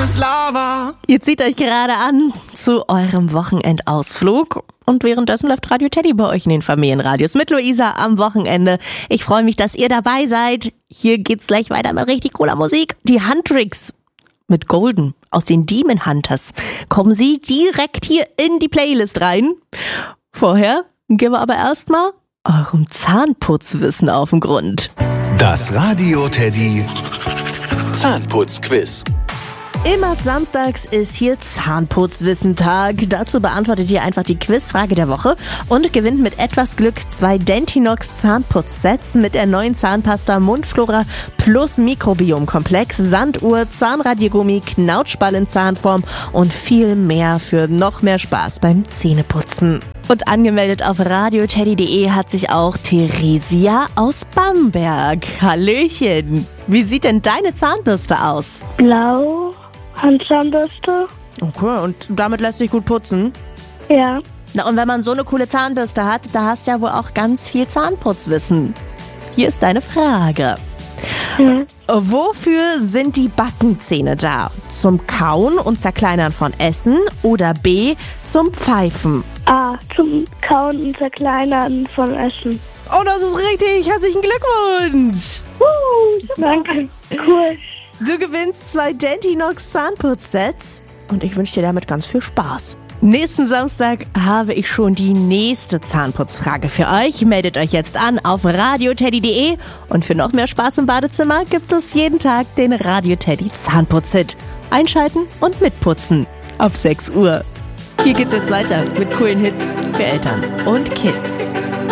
Lava. Ihr zieht euch gerade an zu eurem Wochenendausflug. Und währenddessen läuft Radio Teddy bei euch in den Familienradios mit Luisa am Wochenende. Ich freue mich, dass ihr dabei seid. Hier geht's gleich weiter mit richtig cooler Musik. Die Handtricks mit Golden aus den Demon Hunters. Kommen sie direkt hier in die Playlist rein. Vorher gehen wir aber erstmal eurem Zahnputzwissen auf den Grund. Das Radio Teddy Zahnputzquiz. Immer samstags ist hier Zahnputzwissentag. Dazu beantwortet ihr einfach die Quizfrage der Woche und gewinnt mit etwas Glück 2 Dentinox Zahnputzsets mit der neuen Zahnpasta Mundflora plus Mikrobiomkomplex, Sanduhr, Zahnradiergummi, Knautschball in Zahnform und viel mehr für noch mehr Spaß beim Zähneputzen. Und angemeldet auf radioteddy.de hat sich auch Theresia aus Bamberg. Hallöchen! Wie sieht denn deine Zahnbürste aus? Blau, Handzahnbürste. Okay, und damit lässt sich gut putzen? Ja. Na, und wenn man so eine coole Zahnbürste hat, da hast du ja wohl auch ganz viel Zahnputzwissen. Hier ist deine Frage. Wofür sind die Backenzähne da? Zum Kauen und Zerkleinern von Essen oder B, zum Pfeifen? A, zum Kauen und Zerkleinern von Essen. Oh, das ist richtig. Herzlichen Glückwunsch. Danke. Cool. Du gewinnst 2 Dentinox Zahnputzsets und ich wünsche dir damit ganz viel Spaß. Nächsten Samstag habe ich schon die nächste Zahnputzfrage für euch. Meldet euch jetzt an auf radioteddy.de und für noch mehr Spaß im Badezimmer gibt es jeden Tag den Radio Teddy Zahnputzhit. Einschalten und mitputzen. Ab 6 Uhr. Hier geht's jetzt weiter mit coolen Hits für Eltern und Kids.